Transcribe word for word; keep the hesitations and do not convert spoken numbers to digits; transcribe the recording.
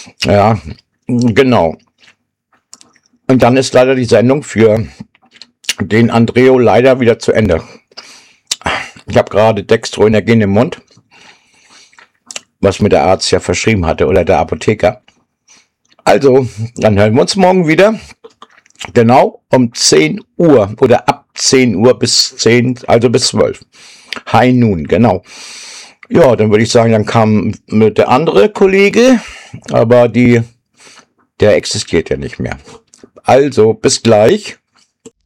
Ja, genau. Und dann ist leider die Sendung für den Andreo leider wieder zu Ende. Ich habe gerade Dextroenergien im Mund, was mir der Arzt ja verschrieben hatte oder der Apotheker. Also, dann hören wir uns morgen wieder. Genau um zehn Uhr oder ab zehn Uhr bis zehn, also bis zwölf. High Noon, genau. Ja, dann würde ich sagen, dann kam mit der andere Kollege, aber die, der existiert ja nicht mehr. Also, bis gleich.